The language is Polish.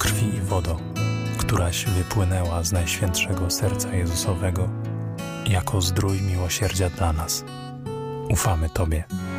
krwi i wodo, któraś wypłynęła z Najświętszego Serca Jezusowego jako zdrój miłosierdzia dla nas. Ufamy Tobie.